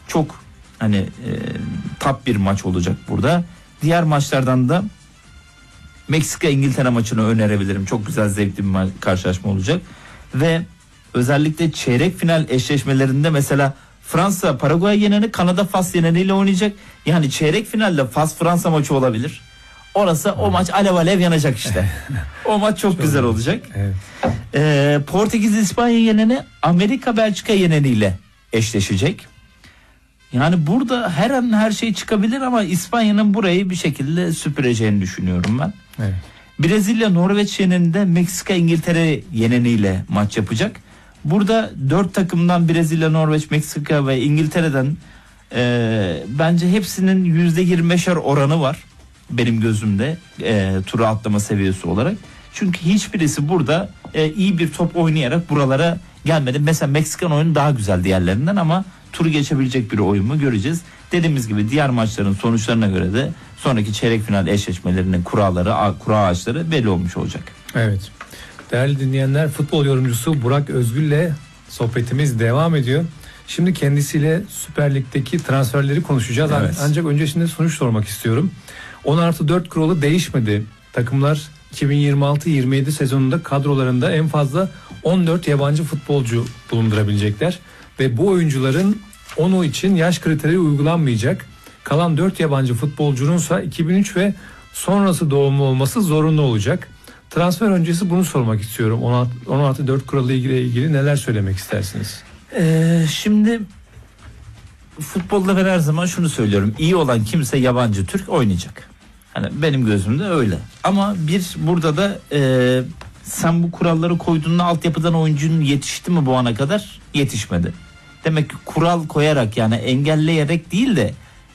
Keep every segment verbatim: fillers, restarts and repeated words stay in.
çok hani e, top bir maç olacak burada. Diğer maçlardan da Meksika İngiltere maçını önerebilirim. Çok güzel, zevkli bir ma- karşılaşma olacak. Ve özellikle çeyrek final eşleşmelerinde mesela Fransa Paraguay yeneni, Kanada Fas yeneniyle oynayacak. Yani çeyrek finalde Fas Fransa maçı olabilir. Orası o maç alev alev yanacak işte. O maç çok, çok güzel olacak. Evet. Ee, Portekiz İspanya yeneni Amerika Belçika yeneniyle eşleşecek. Yani burada her an her şey çıkabilir ama İspanya'nın burayı bir şekilde süpüreceğini düşünüyorum ben. Evet. Brezilya Norveç yeneninde Meksika İngiltere yeneniyle maç yapacak. Burada dört takımdan Brezilya, Norveç, Meksika ve İngiltere'den e, bence hepsinin yüzde yirmi beşer oranı var benim gözümde e, tura atlama seviyesi olarak. Çünkü hiçbirisi burada e, iyi bir top oynayarak buralara gelmedi. Mesela Meksikan oyunu daha güzel diğerlerinden ama turu geçebilecek bir oyun mu göreceğiz. Dediğimiz gibi diğer maçların sonuçlarına göre de sonraki çeyrek final eşleşmelerinin kuralları, kura ağaçları belli olmuş olacak. Evet. Değerli dinleyenler, futbol yorumcusu Burak Özgül'le sohbetimiz devam ediyor. Şimdi kendisiyle Süper Lig'deki transferleri konuşacağız. Evet. Ancak öncesinde sonuç sormak istiyorum. on artı dört kuralı değişmedi. Takımlar iki bin yirmi altı yirmi yedi sezonunda kadrolarında en fazla on dört yabancı futbolcu bulundurabilecekler. Ve bu oyuncuların onu için yaş kriteri uygulanmayacak. Kalan dört yabancı futbolcununsa iki bin üç ve sonrası doğumlu olması zorunlu olacak. Transfer öncesi bunu sormak istiyorum. on artı dört kuralı ile ilgili neler söylemek istersiniz? Ee, şimdi futbolda ben her zaman şunu söylüyorum. İyi olan kimse yabancı Türk oynayacak. Hani benim gözümde öyle. Ama bir burada da e, sen bu kuralları koyduğunda altyapıdan oyuncunun yetişti mi bu ana kadar? Yetişmedi. Demek ki kural koyarak, yani engelleyerek değil de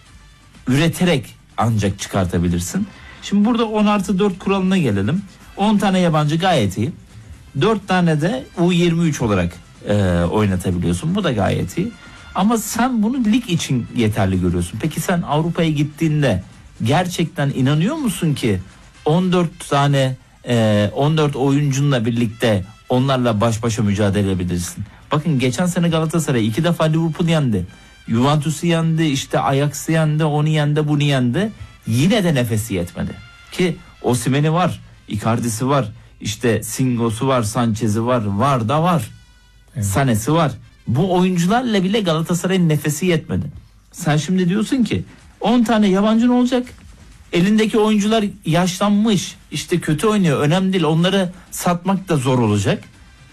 üreterek ancak çıkartabilirsin. Şimdi burada on artı dört kuralına gelelim. on tane yabancı gayet iyi. dört tane de U yirmi üç olarak e, oynatabiliyorsun. Bu da gayet iyi. Ama sen bunu lig için yeterli görüyorsun. Peki sen Avrupa'ya gittiğinde gerçekten inanıyor musun ki on dört tane e, on dört oyuncunla birlikte onlarla baş başa mücadele edebilirsin? Bakın geçen sene Galatasaray iki defa Liverpool yendi. Juventus'u yendi, işte Ajax'ı yendi, onu yendi, bunu yendi. Yine de nefesi yetmedi. Ki Osimhen'i var, Icardi'si var, işte Singo'su var, Sanchez'i var, var da var. Evet. Sané'si var. Bu oyuncularla bile Galatasaray'ın nefesi yetmedi. Sen şimdi diyorsun ki on tane yabancın olacak. Elindeki oyuncular yaşlanmış, işte kötü oynuyor, önemli değil. Onları satmak da zor olacak.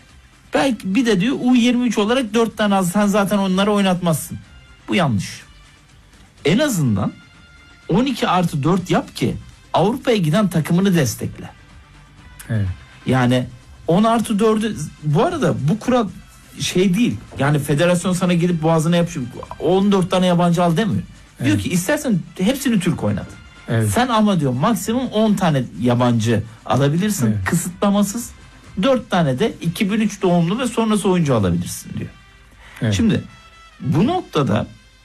Belki bir de diyor U yirmi üç olarak dört tane az, sen zaten onları oynatmazsın. Bu yanlış. En azından on iki artı dört yap ki Avrupa'ya giden takımını destekle. Evet. Yani on artı dördü, bu arada bu kural şey değil. Yani federasyon sana gidip boğazına yapışıyor. on dört tane yabancı al demiyor. Evet. Diyor ki istersen hepsini Türk oynat. Evet. Sen ama diyor maksimum on tane yabancı alabilirsin, evet, kısıtlamasız. dört tane de iki bin üç doğumlu ve sonrası oyuncu alabilirsin diyor. Evet. Şimdi bu noktada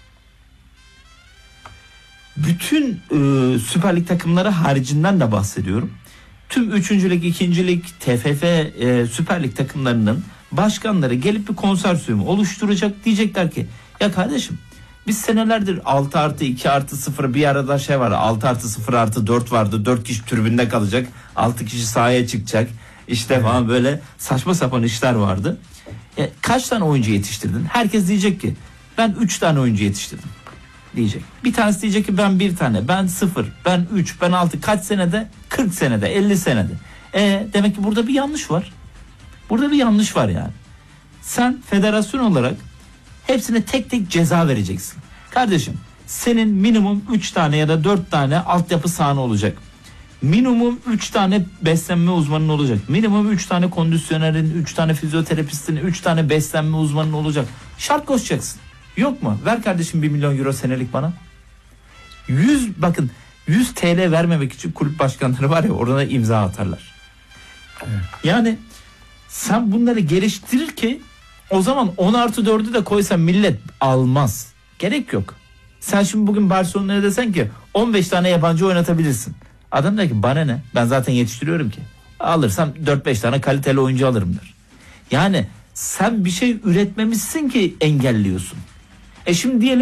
bütün e, Süper Lig takımları haricinden de bahsediyorum. Tüm üçüncü lig, ikinci lig, T F F, e, Süper Lig takımlarının başkanları gelip bir konsorsiyum oluşturacak. Diyecekler ki ya kardeşim biz senelerdir altı artı iki artı sıfır, bir arada şey var, altı artı sıfır artı dört vardı. dört kişi tribünde kalacak, altı kişi sahaya çıkacak. İşte evet, falan böyle saçma sapan işler vardı. E, kaç tane oyuncu yetiştirdin? Herkes diyecek ki ben üç tane oyuncu yetiştirdim diyecek. Bir tanesi diyecek ki ben bir tane, ben sıfır, ben üç, ben altı. Kaç senede? kırk senede, elli senede. E, demek ki burada bir yanlış var. Burada bir yanlış var yani. Sen federasyon olarak hepsine tek tek ceza vereceksin. Kardeşim senin minimum üç tane ya da dört tane altyapı sahanı olacak. Minimum üç tane beslenme uzmanın olacak. Minimum üç tane kondisyonerin, üç tane fizyoterapistin, üç tane beslenme uzmanın olacak. Şart koşacaksın. Yok mu? Ver kardeşim bir milyon euro senelik bana. yüz bakın yüz T L vermemek için kulüp başkanları var ya, orada imza atarlar. Evet. Yani sen bunları geliştirir ki o zaman on artı dördü de koysan millet almaz. Gerek yok. Sen şimdi bugün Barcelona'ya desen ki on beş tane yabancı oynatabilirsin. Adam der ki bana ne? Ben zaten yetiştiriyorum ki. Alırsam dört beş tane kaliteli oyuncu alırım der. Yani sen bir şey üretmemişsin ki engelliyorsun. E şimdi diyelim